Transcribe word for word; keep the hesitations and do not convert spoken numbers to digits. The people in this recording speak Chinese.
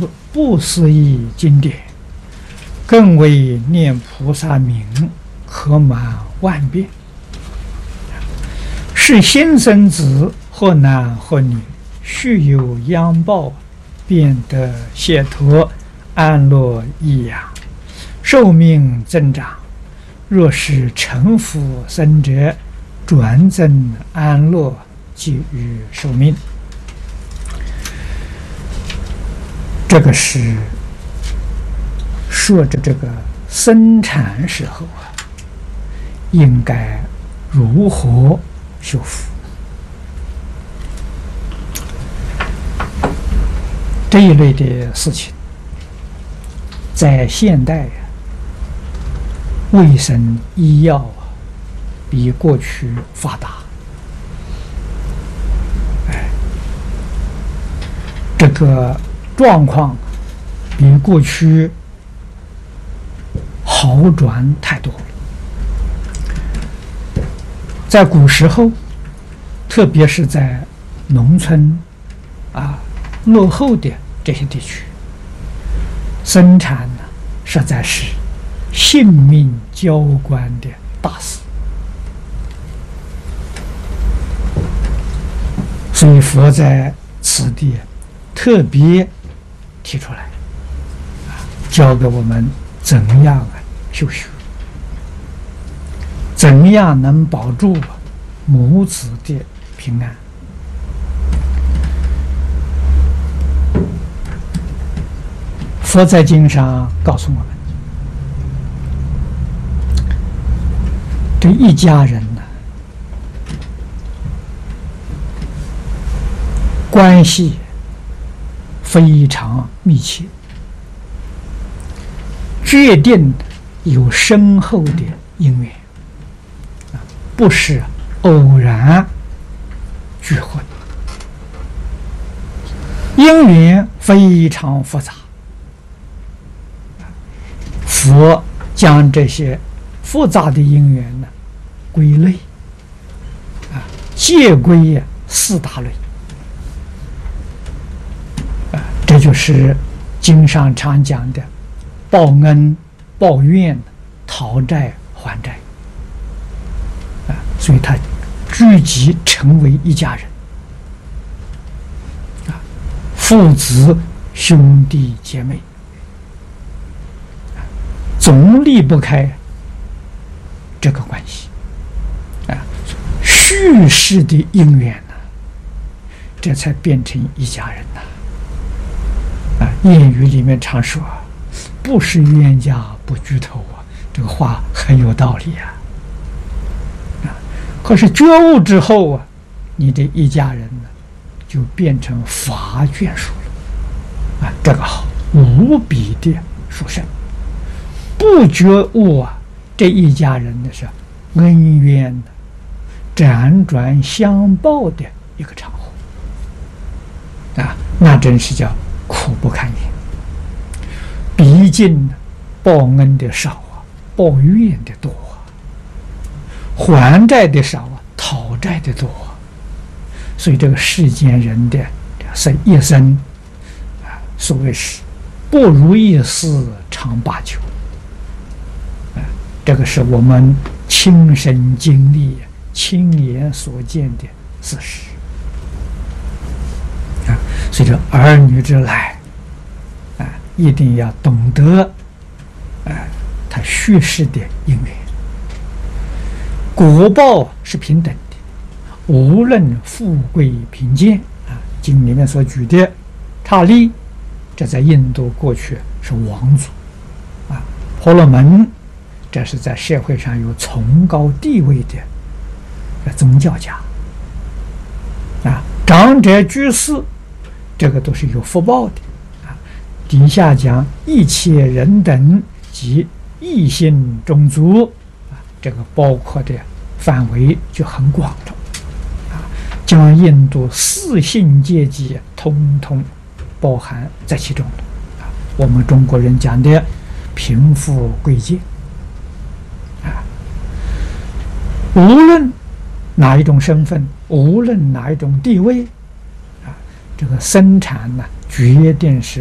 不思议经典，更为念菩萨名，可满万遍。是新生子，或男或女，须有殃报，便得解脱，安乐益养，寿命增长。若是成佛生者，转增安乐，给予寿命。这个是说着这个生产时候啊，应该如何修复。这一类的事情，在现代啊，卫生医药啊，比过去发达。哎，这个状况比过去好转太多了。在古时候，特别是在农村啊落后的这些地区，生产呢实在是性命交关的大事。所以佛在此地特别提出来，教给我们怎样啊修学，怎样能保住母子的平安。佛在经上告诉我们，这一家人呢，关系非常密切，决定有深厚的因缘，不是偶然聚会，因缘非常复杂。佛将这些复杂的因缘呢归类，啊，皆归四大类。啊，这就是经上常讲的报恩、报怨、讨债、还债。啊，所以他聚集成为一家人。啊，父子、兄弟姐妹。总离不开这个关系啊，续世的因缘呢、啊，这才变成一家人呐、啊。啊，谚语里面常说啊，不是冤家不聚头啊，这个话很有道理呀、啊。啊，可是觉悟之后啊，你的一家人呢，就变成法眷属了啊，这个好，无比的殊胜。不觉悟啊，这一家人呢是恩怨的辗转相报的一个场合啊，那真是叫苦不堪言。毕竟报恩的少啊，报怨的多啊，还债的少啊，讨债的多啊，所以这个世间人的是一生啊，所谓是不如意事常八九。这个是我们亲身经历、亲眼所见的事实啊，所以说儿女之来啊，一定要懂得啊，他续世的因缘，果报是平等的，无论富贵贫贱啊。经里面所举的刹利，这在印度过去是王族啊，婆罗门。这是在社会上有崇高地位的宗教家啊，长者居士，这个都是有福报的啊。底下讲一切人等及异性种族啊，这个包括的范围就很广了啊，将印度四姓阶级通通包含在其中了啊。我们中国人讲的贫富贵贱。无论哪一种身份，无论哪一种地位，啊，这个生产呢，决定是